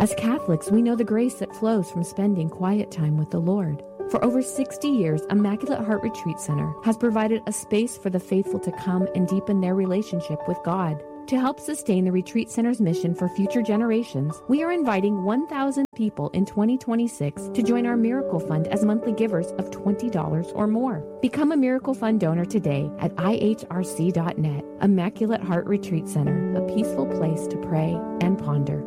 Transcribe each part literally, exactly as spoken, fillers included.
As Catholics, we know the grace that flows from spending quiet time with the Lord. For over sixty years, Immaculate Heart Retreat Center has provided a space for the faithful to come and deepen their relationship with God. To help sustain the Retreat Center's mission for future generations, we are inviting one thousand people in twenty twenty-six to join our Miracle Fund as monthly givers of twenty dollars or more. Become a Miracle Fund donor today at I H R C dot net. Immaculate Heart Retreat Center, a peaceful place to pray and ponder.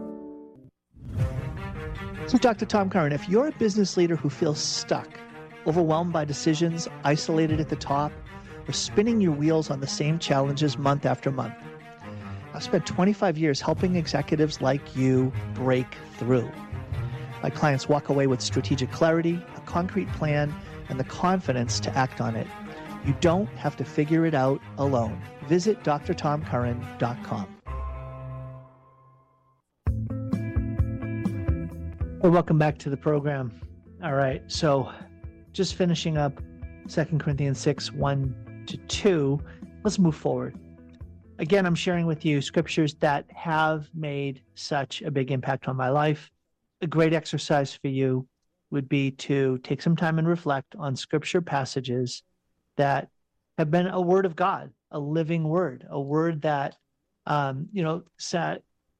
So Doctor Tom Curran, if you're a business leader who feels stuck, overwhelmed by decisions, isolated at the top, or spinning your wheels on the same challenges month after month, I've spent twenty-five years helping executives like you break through. My clients walk away with strategic clarity, a concrete plan, and the confidence to act on it. You don't have to figure it out alone. Visit D R tom curran dot com. Well, welcome back to the program. All right, so just finishing up Second Corinthians six, one to two. Let's move forward. Again, I'm sharing with you scriptures that have made such a big impact on my life. A great exercise for you would be to take some time and reflect on scripture passages that have been a word of God, a living word, a word that, um, you know, sat,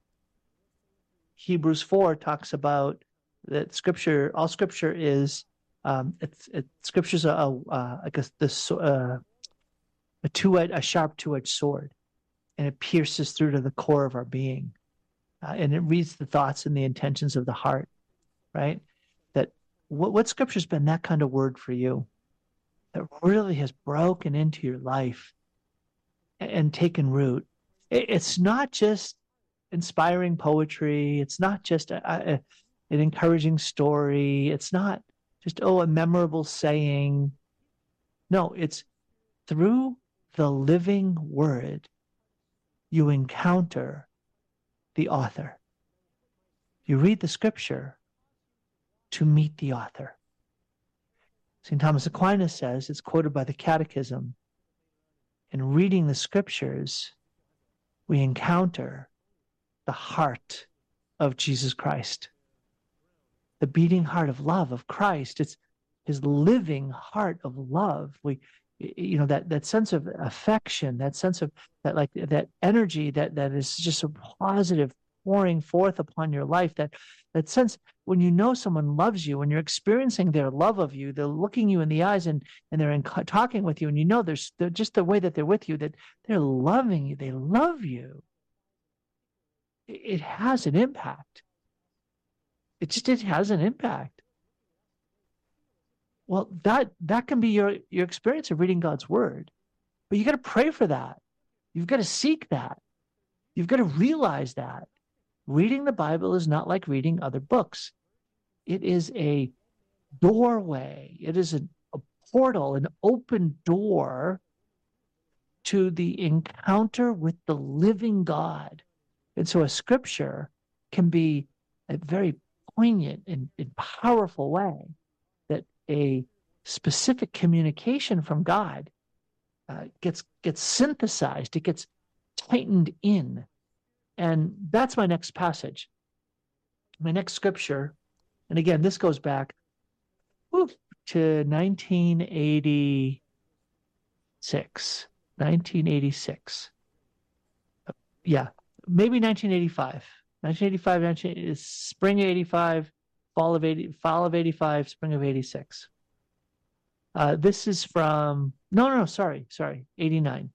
Hebrews four talks about that scripture, all scripture is, um, it's, it, scripture's a, a, I guess this, uh, a two-edged, a sharp two-edged sword, and it pierces through to the core of our being. Uh, and it reads the thoughts and the intentions of the heart, right? That what, what scripture's been that kind of word for you that really has broken into your life and, and taken root? It, it's not just inspiring poetry. It's not just a, a, an encouraging story. It's not just, oh, a memorable saying. No, it's through the living word, you encounter the author. You read the scripture to meet the author. Saint Thomas Aquinas says, it's quoted by the Catechism, in reading the scriptures, we encounter the heart of Jesus Christ. The beating heart of love of Christ. It's his living heart of love. We, you know, that, that sense of affection, that sense of that, like that energy that, that is just so positive, pouring forth upon your life, that, that sense when you know someone loves you, when you're experiencing their love of you, they're looking you in the eyes and, and they're in, talking with you, and you know there's they're just the way that they're with you, that they're loving you, they love you. It, it has an impact. It just it has an impact. Well, that that can be your, your experience of reading God's word. But you got to pray for that. You've got to seek that. You've got to realize that. Reading the Bible is not like reading other books. It is a doorway. It is a, a portal, an open door to the encounter with the living God. And so a scripture can be a very poignant and, and powerful way that a specific communication from God uh, gets gets synthesized, it gets tightened in. And that's my next passage. My next scripture, and again, this goes back whew, to nineteen eighty-six. nineteen eighty-six. Yeah, maybe nineteen eighty-five. nineteen eighty-five, nineteen, spring of eighty-five, fall of eighty, fall of eighty-five, spring of eighty-six. Uh, this is from, no, no, no, sorry, sorry, eighty-nine.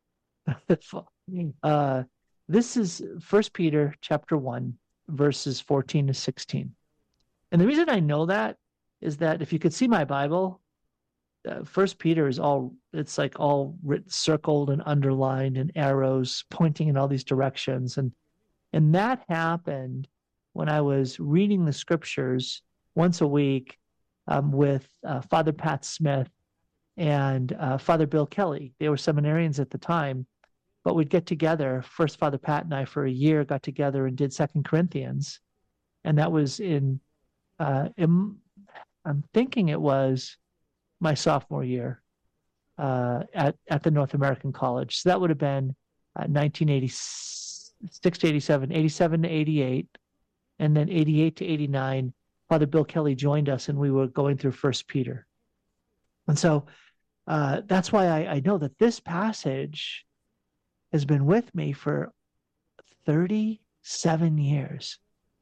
uh, this is First Peter chapter one, verses fourteen to sixteen. And the reason I know that is that if you could see my Bible, uh, First Peter is all, it's like all written, circled and underlined and arrows pointing in all these directions. And And that happened when I was reading the scriptures once a week um, with uh, Father Pat Smith and uh, Father Bill Kelly. They were seminarians at the time, but we'd get together. First, Father Pat and I, for a year, got together and did Second Corinthians. And that was in, uh, in I'm thinking it was my sophomore year uh, at, at the North American College. So that would have been uh, nineteen eighty-six. six to eighty-seven, eighty-seven to eighty-eight, And then eighty-eight to eighty-nine, Father Bill Kelly joined us and we were going through First Peter. And so uh, that's why I, I know that this passage has been with me for thirty-seven years.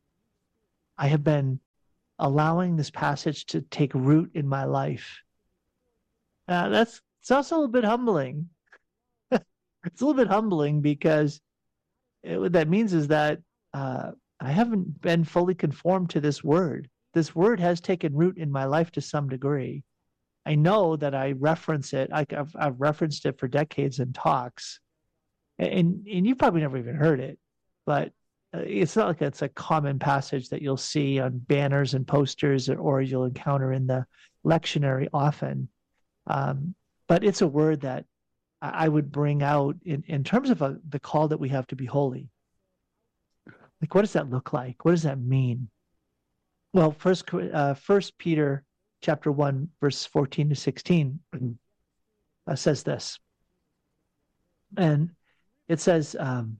I have been allowing this passage to take root in my life. Uh, that's it's also a little bit humbling. It's a little bit humbling because it, what that means is that uh, I haven't been fully conformed to this word. This word has taken root in my life to some degree. I know that I reference it. I, I've, I've referenced it for decades in talks, and and you've probably never even heard it, but it's not like it's a common passage that you'll see on banners and posters or, or you'll encounter in the lectionary often. Um, but it's a word that I would bring out in, in terms of a, the call that we have to be holy. Like, what does that look like? What does that mean? Well, first, uh, First Peter chapter one, verse fourteen to sixteen uh, says this. And it says, um,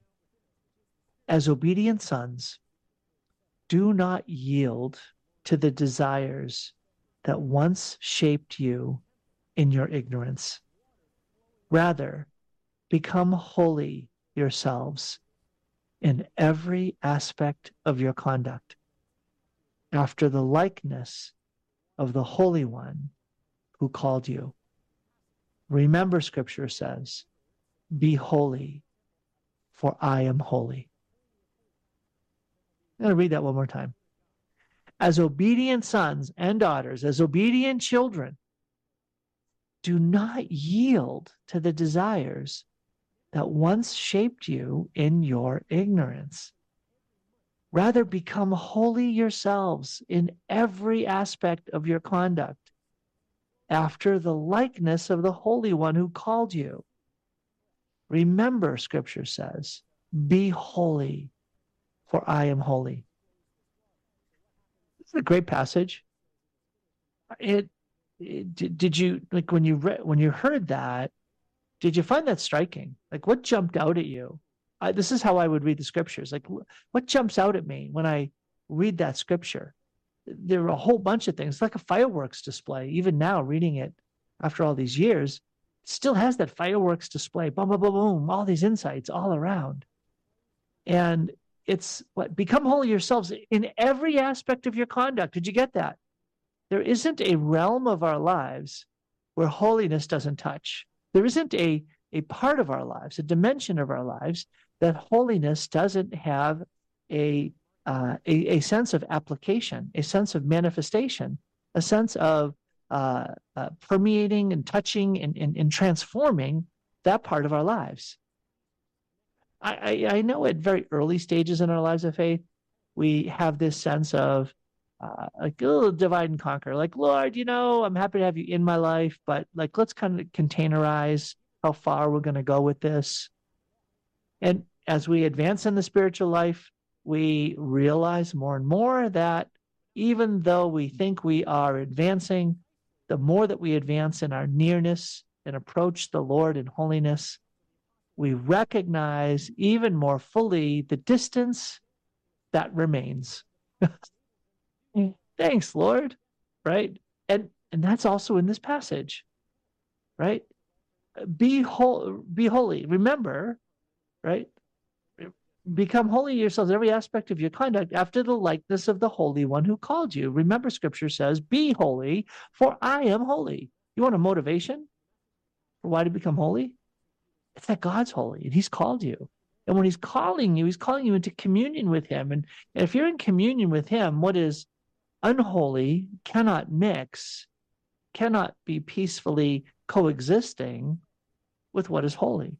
as obedient sons, do not yield to the desires that once shaped you in your ignorance. Rather, become holy yourselves in every aspect of your conduct, after the likeness of the Holy One who called you. Remember, Scripture says, be holy, for I am holy. I'm going to read that one more time. As obedient sons and daughters, as obedient children, do not yield to the desires that once shaped you in your ignorance. Rather, become holy yourselves in every aspect of your conduct, after the likeness of the Holy One who called you. Remember, Scripture says, be holy, for I am holy. This is a great passage. It Did, did you, like, when you read, when you heard that, did you find that striking? Like, what jumped out at you? I, this is how I would read the scriptures. Like, what jumps out at me when I read that scripture? There are a whole bunch of things, like a fireworks display. Even now, reading it after all these years, it still has that fireworks display. Boom, boom, boom, boom, all these insights all around. And it's what? Become holy yourselves in every aspect of your conduct. Did you get that? There isn't a realm of our lives where holiness doesn't touch. There isn't a, a part of our lives, a dimension of our lives, that holiness doesn't have a, uh, a, a sense of application, a sense of manifestation, a sense of uh, uh, permeating and touching and, and, and transforming that part of our lives. I, I, I know at very early stages in our lives of faith, we have this sense of Uh, like a little divide and conquer, like, Lord, you know, I'm happy to have you in my life, but like, let's kind of containerize how far we're going to go with this. And as we advance in the spiritual life, we realize more and more that even though we think we are advancing, the more that we advance in our nearness and approach the Lord in holiness, we recognize even more fully the distance that remains. Thanks, Lord, right? And and that's also in this passage, right? Be whole, be holy. Remember, right? Become holy yourselves in every aspect of your conduct after the likeness of the Holy One who called you. Remember, Scripture says, be holy, for I am holy. You want a motivation for why to become holy? It's that God's holy and he's called you. And when he's calling you, he's calling you into communion with him. And, and if you're in communion with him, what is unholy cannot mix, cannot be peacefully coexisting with what is holy.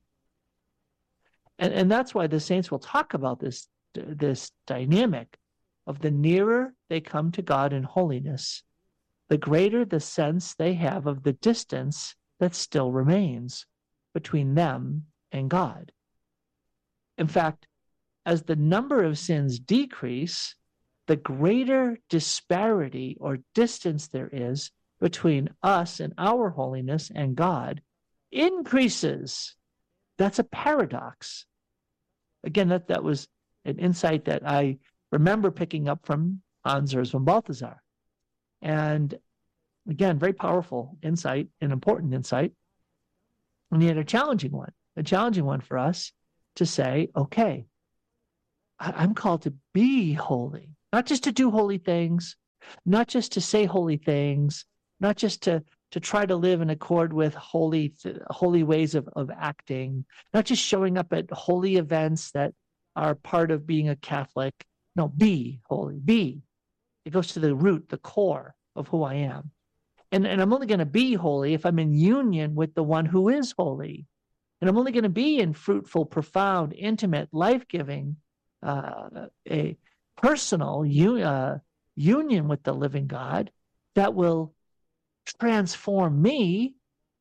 And, and that's why the saints will talk about this, this dynamic of the nearer they come to God in holiness, the greater the sense they have of the distance that still remains between them and God. In fact, as the number of sins decrease, the greater disparity or distance there is between us and our holiness and God increases. That's a paradox. Again, that, that was an insight that I remember picking up from Hans Urs von Balthasar. And again, very powerful insight, an important insight, and yet a challenging one, a challenging one for us to say, okay, I'm called to be holy, not just to do holy things, not just to say holy things, not just to, to try to live in accord with holy holy ways of, of acting, not just showing up at holy events that are part of being a Catholic. No, be holy, be. It goes to the root, the core of who I am. And, and I'm only going to be holy if I'm in union with the one who is holy. And I'm only going to be in fruitful, profound, intimate, life-giving, uh, a personal uh, union with the living God that will transform me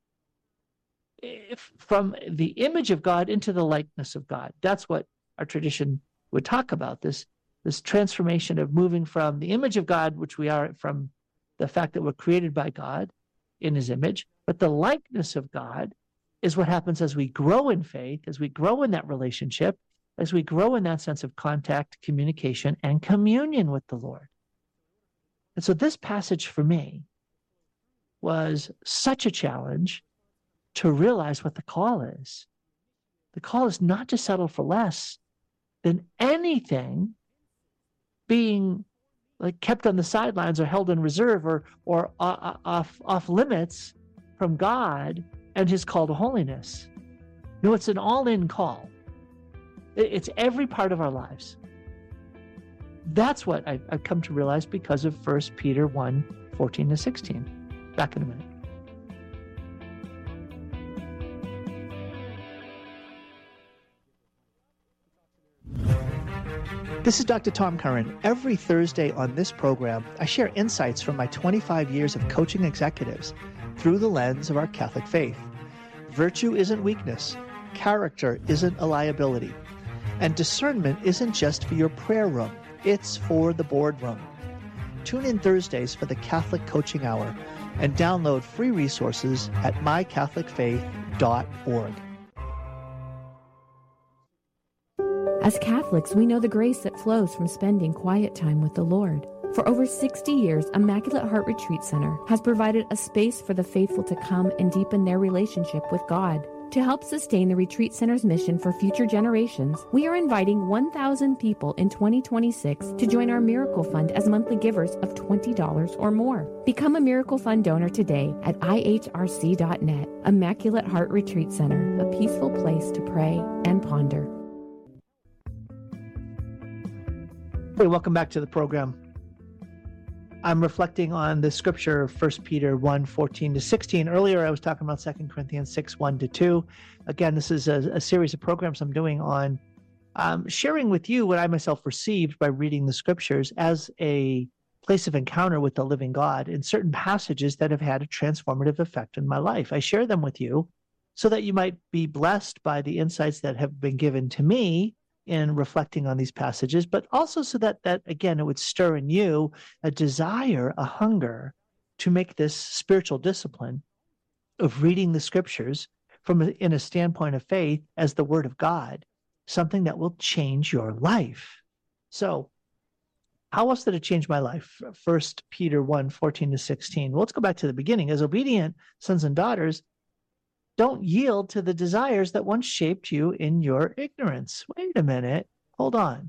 if, from the image of God into the likeness of God. That's what our tradition would talk about, this, this transformation of moving from the image of God, which we are from the fact that we're created by God in his image, but the likeness of God is what happens as we grow in faith, as we grow in that relationship, as we grow in that sense of contact, communication, and communion with the Lord. And so this passage for me was such a challenge to realize what the call is. The call is not to settle for less than anything being like kept on the sidelines or held in reserve or or uh, off off limits from God and his call to holiness. No, it's an all-in call. It's every part of our lives. That's what I've, I've come to realize because of First Peter one, fourteen to sixteen. Back in a minute. This is Doctor Tom Curran. Every Thursday on this program, I share insights from my twenty-five years of coaching executives through the lens of our Catholic faith. Virtue isn't weakness. Character isn't a liability. And discernment isn't just for your prayer room. It's for the boardroom. Tune in Thursdays for the Catholic Coaching Hour and download free resources at my catholic faith dot org. As Catholics, we know the grace that flows from spending quiet time with the Lord. For over sixty years, Immaculate Heart Retreat Center has provided a space for the faithful to come and deepen their relationship with God. To help sustain the Retreat Center's mission for future generations, we are inviting one thousand people in twenty twenty-six to join our Miracle Fund as monthly givers of twenty dollars or more. Become a Miracle Fund donor today at I H R C dot net. Immaculate Heart Retreat Center, a peaceful place to pray and ponder. Hey, welcome back to the program. I'm reflecting on the scripture, First Peter one, fourteen to sixteen. Earlier, I was talking about Second Corinthians six, one to two. Again, this is a, a series of programs I'm doing on um, sharing with you what I myself received by reading the scriptures as a place of encounter with the living God in certain passages that have had a transformative effect in my life. I share them with you so that you might be blessed by the insights that have been given to me in reflecting on these passages, but also so that, that again, it would stir in you a desire, a hunger to make this spiritual discipline of reading the scriptures from a, in a standpoint of faith as the word of God, something that will change your life. So how else did it change my life? First Peter one, fourteen to sixteen. Well, let's go back to the beginning. As obedient sons and daughters, don't yield to the desires that once shaped you in your ignorance. Wait a minute. Hold on.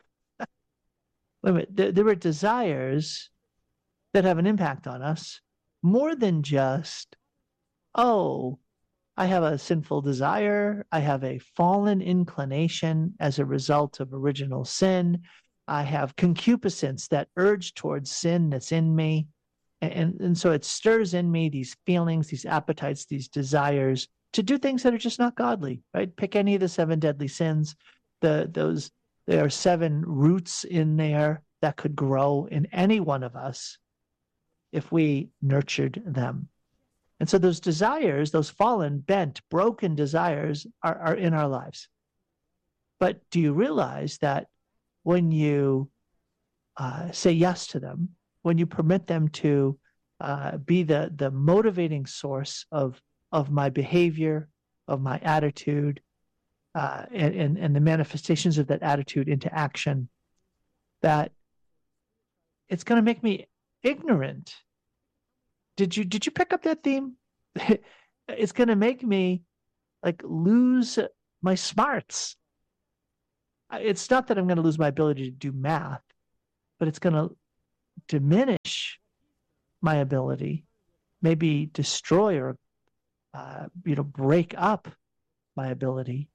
Wait a minute. There, there are desires that have an impact on us more than just, oh, I have a sinful desire. I have a fallen inclination as a result of original sin. I have concupiscence, that urge towards sin that's in me. And, and so it stirs in me these feelings, these appetites, these desires to do things that are just not godly, right? Pick any of the seven deadly sins. The those there are seven roots in there that could grow in any one of us if we nurtured them. And so those desires, those fallen, bent, broken desires are, are in our lives. But do you realize that when you uh, say yes to them, when you permit them to uh, be the, the motivating source of, of my behavior, of my attitude, uh, and, and, and the manifestations of that attitude into action, that it's going to make me ignorant. Did you did you pick up that theme? It's going to make me like lose my smarts. It's not that I'm going to lose my ability to do math, but it's going to diminish my ability, maybe destroy or uh, you know break up my ability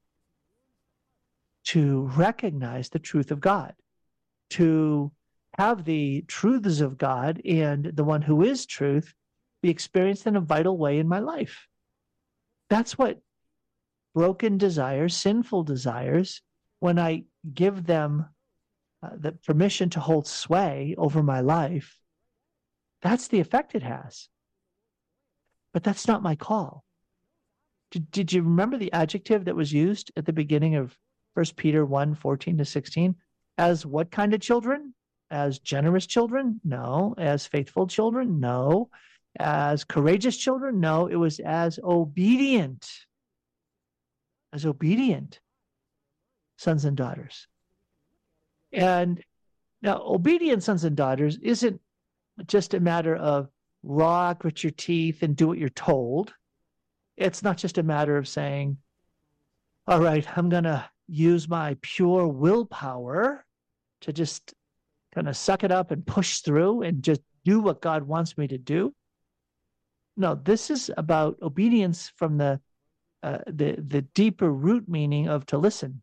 to recognize the truth of God, to have the truths of God and the one who is truth be experienced in a vital way in my life. That's what broken desires, sinful desires, when I give them uh, the permission to hold sway over my life, that's the effect it has. But that's not my call. Did, did you remember the adjective that was used at the beginning of First Peter one, fourteen to sixteen? As what kind of children? As generous children? No. As faithful children? No. As courageous children? No. It was as obedient. As obedient sons and daughters. And now, obedient sons and daughters isn't just a matter of raw, grit your teeth and do what you're told. It's not just a matter of saying, all right, I'm going to use my pure willpower to just kind of suck it up and push through and just do what God wants me to do. No, this is about obedience from the uh, the the deeper root meaning of to listen.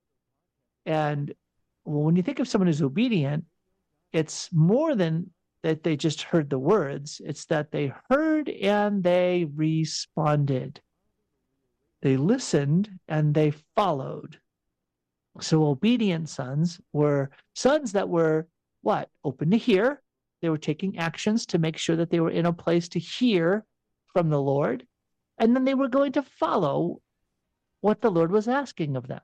And when you think of someone who's obedient, it's more than that they just heard the words. It's that they heard and they responded. They listened and they followed. So obedient sons were sons that were what? Open to hear. They were taking actions to make sure that they were in a place to hear from the Lord. And then they were going to follow what the Lord was asking of them.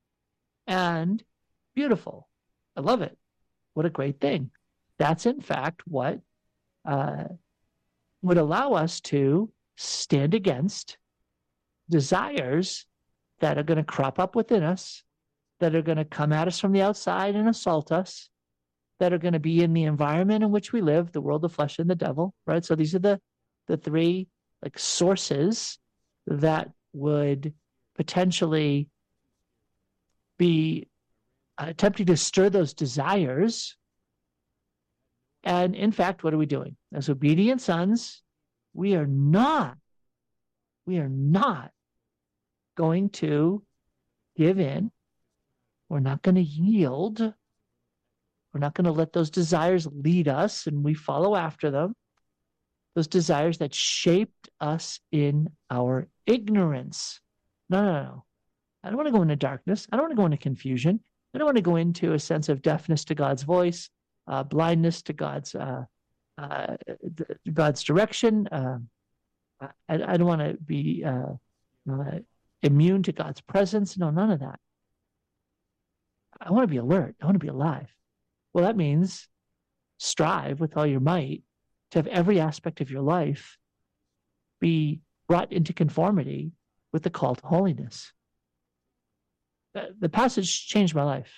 And beautiful. I love it. What a great thing. That's in fact what uh, would allow us to stand against desires that are going to crop up within us, that are going to come at us from the outside and assault us, that are going to be in the environment in which we live, the world, the flesh, and the devil, right? So these are the, the three like sources that would potentially be uh, attempting to stir those desires. And in fact, what are we doing? As obedient sons, we are not, we are not going to give in. We're not going to yield. We're not going to let those desires lead us and we follow after them. Those desires that shaped us in our ignorance. No, no, no. I don't want to go into darkness. I don't want to go into confusion. I don't want to go into a sense of deafness to God's voice, uh, blindness to God's uh, uh, God's direction. Uh, I, I don't want to be uh, uh, immune to God's presence. No, none of that. I want to be alert. I want to be alive. Well, that means strive with all your might to have every aspect of your life be brought into conformity with the call to holiness. The, the passage changed my life.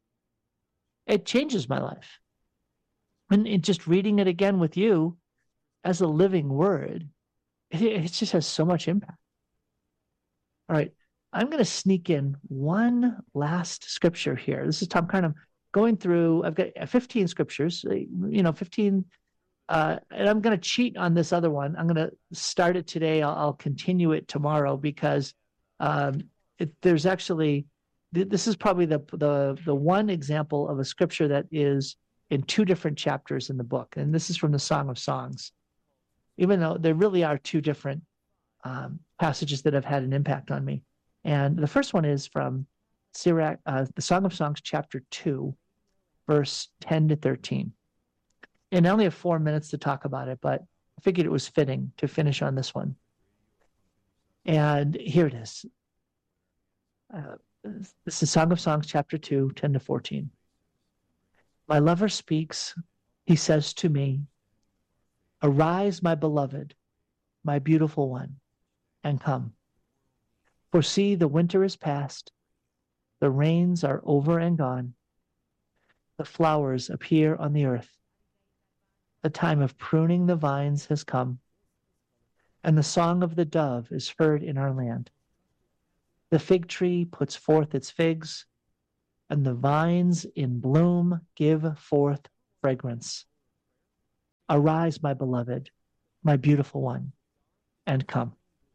It changes my life. And it, just reading it again with you as a living word, it, it just has so much impact. All right. I'm going to sneak in one last scripture here. This is Tom kind of going through, I've got fifteen scriptures, you know, fifteen, uh, and I'm going to cheat on this other one. I'm going to start it today. I'll, I'll continue it tomorrow because um, it, there's actually, this is probably the, the, the one example of a scripture that is in two different chapters in the book. And this is from the Song of Songs, even though there really are two different um, passages that have had an impact on me. And the first one is from Sirach, uh, the Song of Songs, chapter two, verse ten to thirteen. And I only have four minutes to talk about it, but I figured it was fitting to finish on this one. And here it is. Uh, this is Song of Songs, chapter two, ten to fourteen. My lover speaks. He says to me, arise, my beloved, my beautiful one, and come. For see, the winter is past, the rains are over and gone. the flowers appear on the earth. The time of pruning the vines has come, and the song of the dove is heard in our land. The fig tree puts forth its figs, and the vines in bloom give forth fragrance. Arise, my beloved, my beautiful one, and come.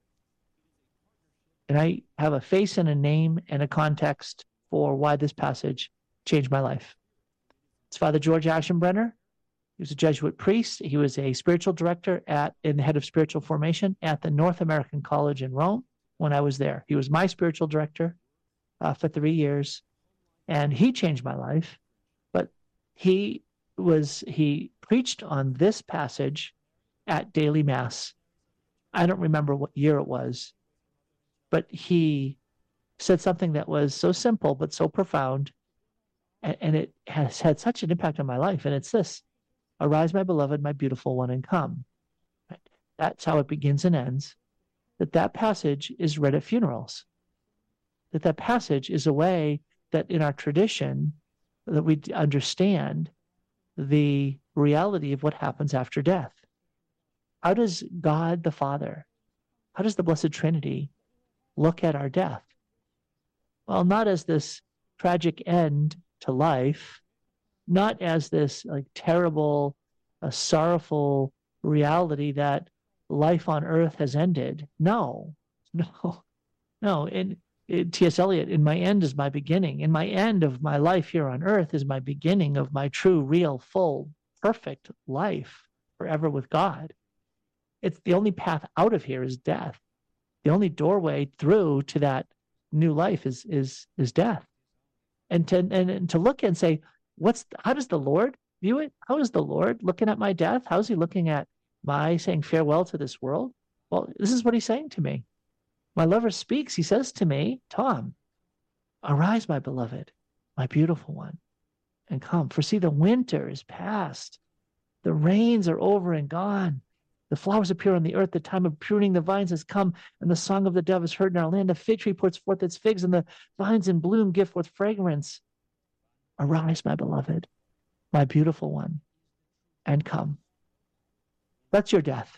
And I have a face and a name and a context for why this passage changed my life. It's Father George Aschenbrenner. He was a Jesuit priest. He was a spiritual director at, and the head of spiritual formation at the North American College in Rome when I was there. He was my spiritual director uh, for three years, and he changed my life. But he was he preached on this passage at daily mass. I don't remember what year it was, but he said something that was so simple but so profound, and, and it has had such an impact on my life. And it's this: arise, my beloved, my beautiful one, and come. Right? That's how it begins and ends. That that passage is read at funerals. That that passage is a way that in our tradition that we understand the reality of what happens after death. How does God the Father, how does the Blessed Trinity look at our death? Well, not as this tragic end to life, not as this like terrible, uh, sorrowful reality that life on earth has ended. No, no, no. And T S Eliot, in my end is my beginning. In my end of my life here on earth is my beginning of my true, real, full, perfect life forever with God. It's the only path out of here is death. The only doorway through to that new life is is is death. And to and, and to look and say, what's how does the Lord view it? How is the Lord looking at my death? How is he looking at my saying farewell to this world? Well, this is what he's saying to me. My lover speaks. He says to me, Tom, arise, my beloved, my beautiful one, and come. For see, the winter is past. The rains are over and gone. The flowers appear on the earth. The time of pruning the vines has come, and the song of the dove is heard in our land. The fig tree puts forth its figs, and the vines in bloom give forth fragrance. Arise, my beloved, my beautiful one, and come. That's your death.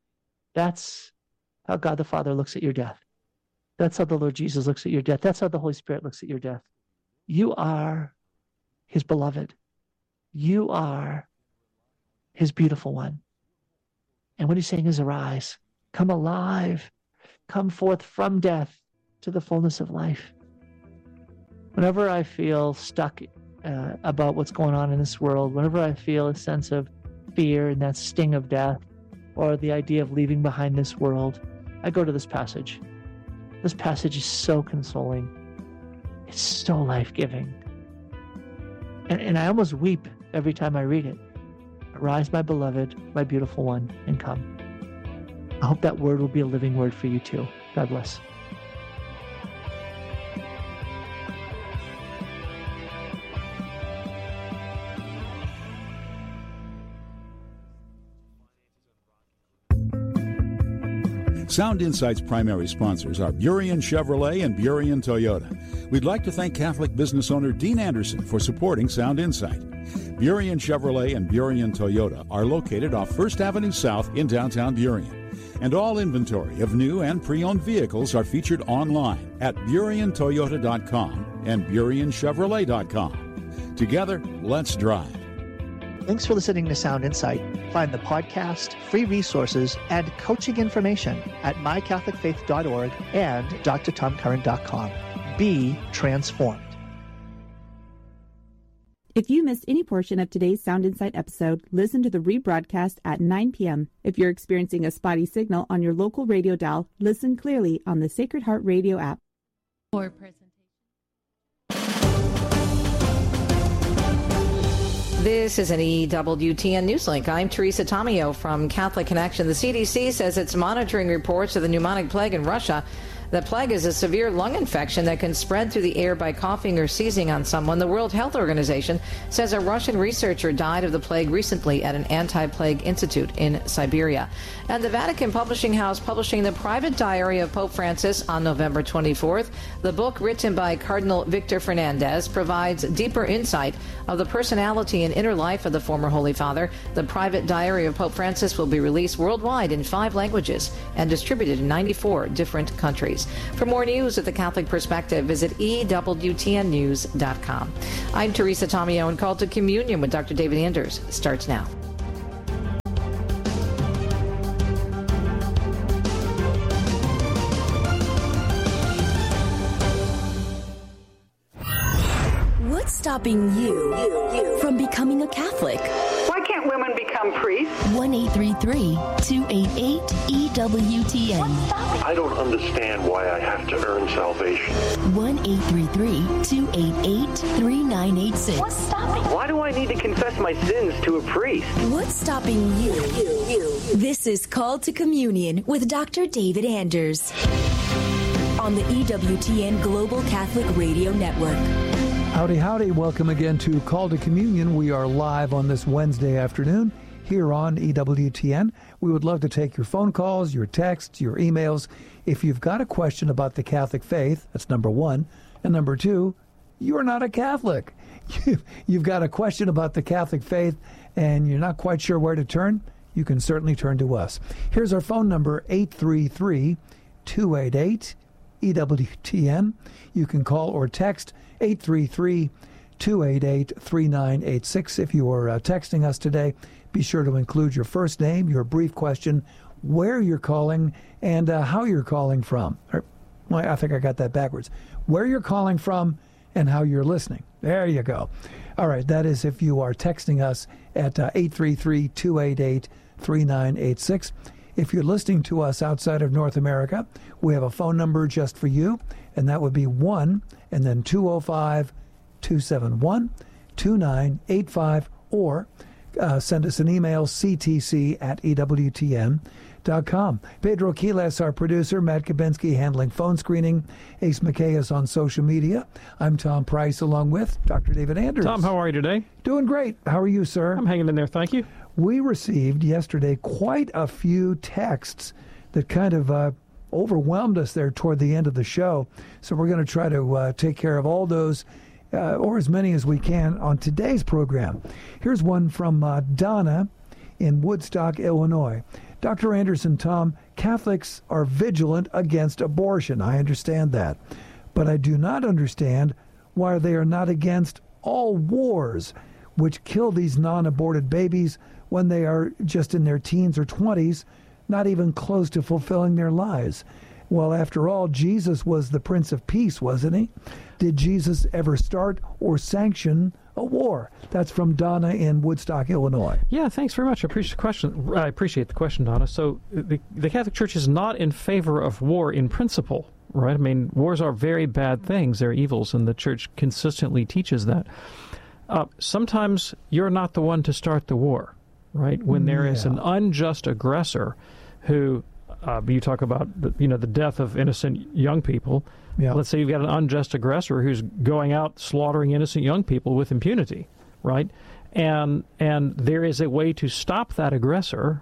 That's how God the Father looks at your death. That's how the Lord Jesus looks at your death. That's how the Holy Spirit looks at your death. You are his beloved. You are his beautiful one. And what he's saying is, arise, come alive, come forth from death to the fullness of life. Whenever I feel stuck uh, about what's going on in this world, whenever I feel a sense of fear and that sting of death, or the idea of leaving behind this world, I go to this passage. This passage is so consoling. It's so life-giving. And, and I almost weep every time I read it. Arise, my beloved, my beautiful one, and come. I hope that word will be a living word for you too. God bless. Sound Insight's primary sponsors are Burien Chevrolet and Burien Toyota. We'd like to thank Catholic business owner Dean Anderson for supporting Sound Insight. Burien Chevrolet and Burien Toyota are located off First Avenue South in downtown Burien. And all inventory of new and pre-owned vehicles are featured online at burien toyota dot com and burien chevrolet dot com. Together, let's drive. Thanks for listening to Sound Insight. Find the podcast, free resources, and coaching information at my catholic faith dot org and d r tom curran dot com. Be transformed. If you missed any portion of today's Sound Insight episode, listen to the rebroadcast at nine p.m. If you're experiencing a spotty signal on your local radio dial, listen clearly on the Sacred Heart Radio app. For presentation. This is an E W T N Newslink. I'm Teresa Tomeo from Catholic Connection. The C D C says it's monitoring reports of the pneumonic plague in Russia. The plague is a severe lung infection that can spread through the air by coughing or sneezing on someone. The World Health Organization says a Russian researcher died of the plague recently at an anti-plague institute in Siberia. And the Vatican Publishing House publishing the private diary of Pope Francis on November twenty-fourth. The book, written by Cardinal Victor Fernandez, provides deeper insight of the personality and inner life of the former Holy Father. The private diary of Pope Francis will be released worldwide in five languages and distributed in ninety-four different countries. For more news at the Catholic Perspective, visit E W T N news dot com. I'm Teresa Tomeo, and Call to Communion with Doctor David Anders starts now. What's stopping you, you, you from becoming a Catholic? Why can't women become priests? one eight three three, two eight eight, E W T N. I don't understand why I have to earn salvation. one eight three three, two eight eight, three nine eight six. What's stopping? Why do I need to confess my sins to a priest? What's stopping you? you, you? This is Call to Communion with Doctor David Anders on the E W T N Global Catholic Radio Network. Howdy, howdy. Welcome again to Call to Communion. We are live on this Wednesday afternoon here on E W T N. We would love to take your phone calls, your texts, your emails. If you've got a question about the Catholic faith, that's number one. And number two, you're not a Catholic. You've got a question about the Catholic faith and you're not quite sure where to turn, you can certainly turn to us. Here's our phone number, eight three three, two eight eight, E W T N. You can call or text eight three three, two eight eight, three nine eight six. If you are uh, texting us today, be sure to include your first name, your brief question, where you're calling, and uh, how you're calling from. Or, well, I think I got that backwards. Where you're calling from and how you're listening. There you go. All right, that is if you are texting us at uh, eight three three, two eight eight, three nine eight six. If you're listening to us outside of North America, we have a phone number just for you, and that would be one and then two oh five, two seven one, two nine eight five, or uh, send us an email, c t c at e w t n dot com. Pedro Quiles, our producer, Matt Kabinski handling phone screening, Ace McKay is on social media. I'm Tom Price along with Doctor David Anders. Tom, how are you today? Doing great. How are you, sir? I'm hanging in there, thank you. We received yesterday quite a few texts that kind of uh, overwhelmed us there toward the end of the show. So we're going to try to uh, take care of all those, uh, or as many as we can, on today's program. Here's one from uh, Donna in Woodstock, Illinois. Doctor Anderson, Tom, Catholics are vigilant against abortion. I understand that. But I do not understand why they are not against all wars which kill these non-aborted babies when they are just in their teens or twenties, not even close to fulfilling their lives. Well, after all, Jesus was the Prince of Peace, wasn't he? Did Jesus ever start or sanction a war? That's from Donna in Woodstock, Illinois. Yeah, thanks very much. I appreciate the question. I appreciate the question, Donna. So the, the Catholic Church is not in favor of war in principle, right? I mean, wars are very bad things. They're evils, and the Church consistently teaches that. Uh, sometimes you're not the one to start the war, right? When there yeah. is an unjust aggressor who, uh, you talk about, the, you know, the death of innocent young people. Yeah. Let's say you've got an unjust aggressor who's going out slaughtering innocent young people with impunity, right? And and there is a way to stop that aggressor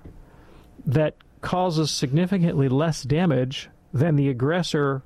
that causes significantly less damage than the aggressor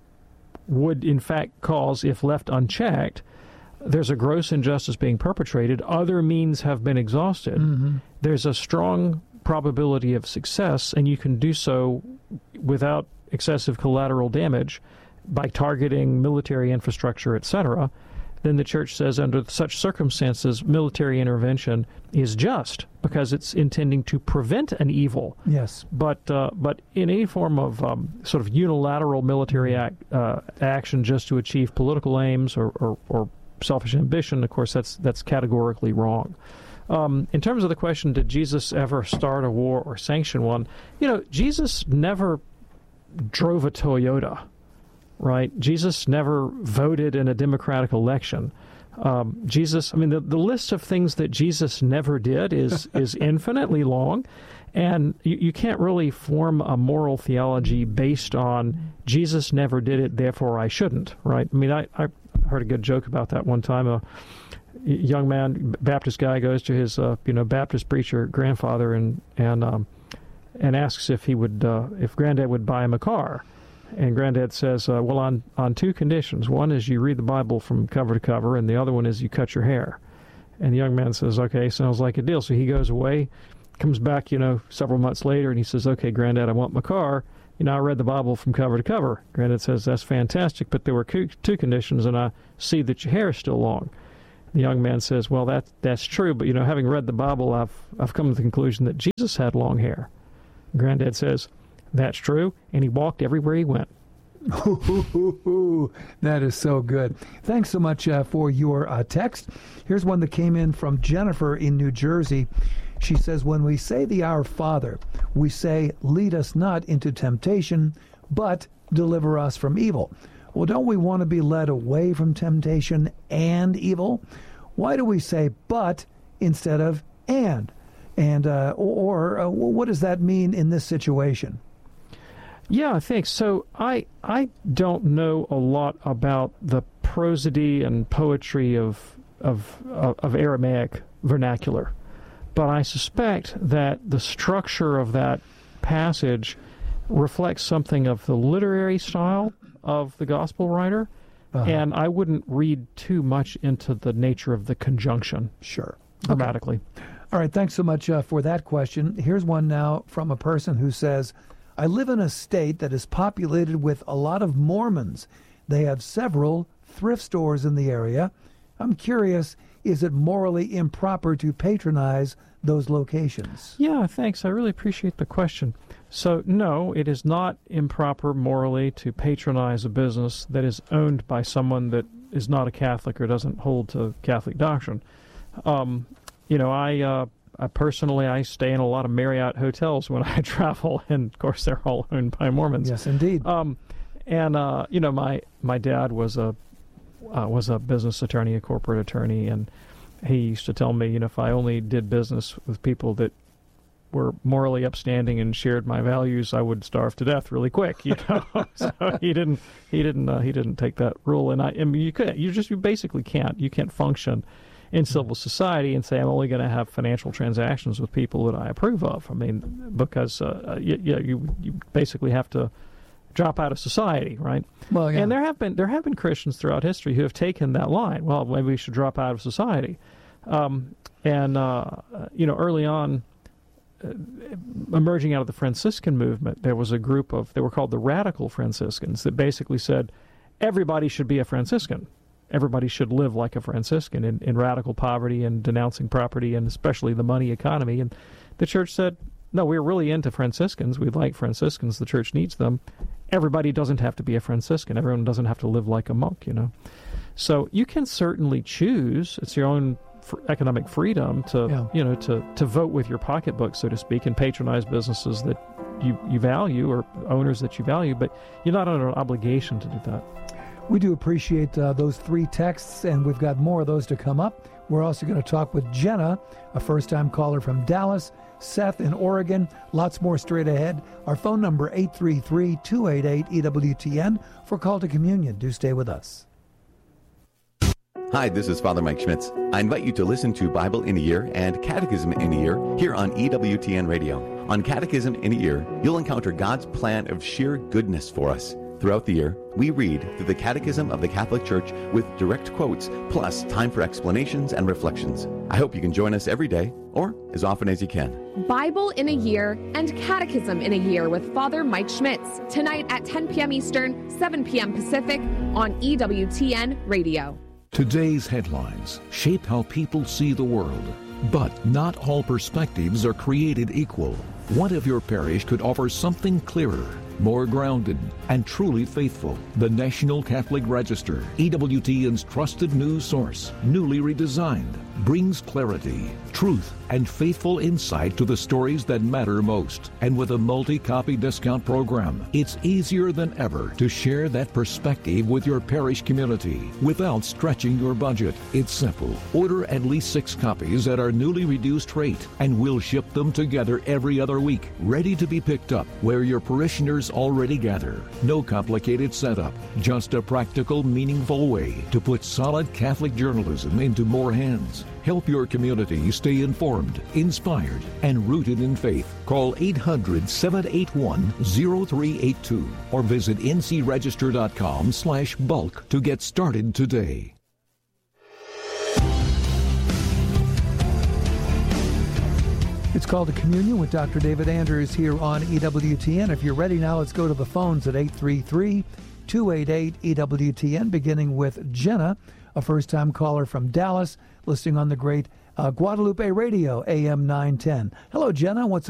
would in fact cause if left unchecked. There's a gross injustice being perpetrated. Other means have been exhausted. Mm-hmm. There's a strong probability of success, and you can do so without excessive collateral damage by targeting military infrastructure, et cetera. Then the Church says under such circumstances, military intervention is just because it's intending to prevent an evil. Yes. But uh, but in any form of um, sort of unilateral military act, uh, action just to achieve political aims or, or, or selfish ambition, of course, that's that's categorically wrong. Um, in terms of the question, did Jesus ever start a war or sanction one? You know, Jesus never drove a Toyota, right? Jesus never voted in a democratic election. Um, Jesus, I mean, the, the list of things that Jesus never did is is infinitely long, and you, you can't really form a moral theology based on Jesus never did it, therefore I shouldn't, right? I mean, I, I heard a good joke about that one time. A young man, Baptist guy, goes to his uh, you know Baptist preacher grandfather and and um, and asks if he would uh, if Granddad would buy him a car. And Granddad says, uh, well, on, on two conditions. One is you read the Bible from cover to cover, and the other one is you cut your hair. And the young man says, okay, sounds like a deal. So he goes away, comes back, you know, several months later, and he says, okay, Granddad, I want my car. You know, I read the Bible from cover to cover. Granddad says, that's fantastic, but there were two conditions, and I see that your hair is still long. The young man says, well, that that's true, but, you know, having read the Bible, I've, I've come to the conclusion that Jesus had long hair. Granddad says, that's true, and he walked everywhere he went. That is so good. Thanks so much uh, for your uh, text. Here's one that came in from Jennifer in New Jersey. She says, when we say the Our Father, we say, lead us not into temptation, but deliver us from evil. Well, don't we want to be led away from temptation and evil? Why do we say but instead of and? And uh, or, or uh, what does that mean in this situation? Yeah, thanks. So I I don't know a lot about the prosody and poetry of of of Aramaic vernacular, but I suspect that the structure of that passage reflects something of the literary style of the gospel writer, uh-huh. and I wouldn't read too much into the nature of the conjunction. Sure, grammatically. Okay. All right, thanks so much uh, for that question. Here's one now from a person who says, I live in a state that is populated with a lot of Mormons. They have several thrift stores in the area. I'm curious, is it morally improper to patronize those locations? Yeah, thanks. I really appreciate the question. So, no, it is not improper morally to patronize a business that is owned by someone that is not a Catholic or doesn't hold to Catholic doctrine. Um, you know, I... Uh, I personally, I stay in a lot of Marriott hotels when I travel, and of course, they're all owned by Mormons. Yes, indeed. Um, and uh, you know, my my dad was a uh, was a business attorney, a corporate attorney, and he used to tell me, you know, if I only did business with people that were morally upstanding and shared my values, I would starve to death really quick. You know, so he didn't he didn't uh, he didn't take that rule, and I, I mean, you could you just you basically can't you can't function in civil society and say I'm only going to have financial transactions with people that I approve of. I mean, because uh, you, you you basically have to drop out of society, right? Well, yeah. And there have been there have been Christians throughout history who have taken that line. Well, maybe we should drop out of society. Um, and uh, you know, early on, uh, emerging out of the Franciscan movement, there was a group of they were called the Radical Franciscans that basically said everybody should be a Franciscan. Everybody should live like a Franciscan in, in radical poverty and denouncing property and especially the money economy. And the church said, no, we're really into Franciscans. We like Franciscans. The church needs them. Everybody doesn't have to be a Franciscan. Everyone doesn't have to live like a monk, you know. So you can certainly choose. It's your own f- economic freedom to, yeah. you know, to, to vote with your pocketbook, so to speak, and patronize businesses that you, you value or owners that you value, but you're not under an obligation to do that. We do appreciate uh, those three texts, and we've got more of those to come up. We're also going to talk with Jenna, a first-time caller from Dallas, Seth in Oregon. Lots more straight ahead. Our phone number, eight three three, two eight eight, E W T N, for Call to Communion. Do stay with us. Hi, this is Father Mike Schmitz. I invite you to listen to Bible in a Year and Catechism in a Year here on E W T N Radio. On Catechism in a Year, you'll encounter God's plan of sheer goodness for us. Throughout the year, we read through the Catechism of the Catholic Church with direct quotes, plus time for explanations and reflections. I hope you can join us every day, or as often as you can. Bible in a Year and Catechism in a Year with Father Mike Schmitz, tonight at ten p.m. Eastern, seven p.m. Pacific, on E W T N Radio. Today's headlines shape how people see the world, but not all perspectives are created equal. What if your parish could offer something clearer, more grounded, and truly faithful? The National Catholic Register, E W T N's trusted news source, newly redesigned, brings clarity, truth, and faithful insight to the stories that matter most. And with a multi-copy discount program, it's easier than ever to share that perspective with your parish community without stretching your budget. It's simple. Order at least six copies at our newly reduced rate, and we'll ship them together every other week, ready to be picked up where your parishioners already gather. No complicated setup, just a practical, meaningful way to put solid Catholic journalism into more hands. Help your community stay informed, inspired, and rooted in faith. Call eight hundred, seven eight one, zero three eight two or visit n c register dot com slash bulk to get started today. It's called a Communion with Doctor David Anders here on E W T N. If you're ready now, let's go to the phones at eight three three, two eight eight, E W T N, beginning with Jenna, a first-time caller from Dallas, listening on the great uh, Guadalupe Radio, A M nine ten. Hello, Jenna. What's